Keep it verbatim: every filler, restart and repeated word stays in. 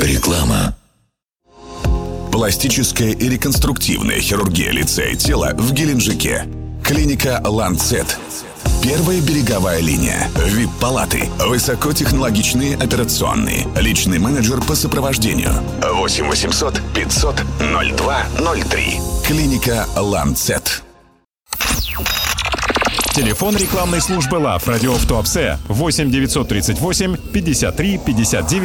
Реклама. Пластическая и реконструктивная хирургия лица и тела в Геленджике. Клиника «Ланцет». Первая береговая линия. ви ай пи-палаты. Высокотехнологичные операционные. Личный менеджер по сопровождению. восемь восемьсот пятьсот ноль два ноль три. Клиника «Ланцет». Телефон рекламной службы «Лав» радио в Туапсе восемь девятьсот тридцать восемь пятьдесят три пятьдесят девять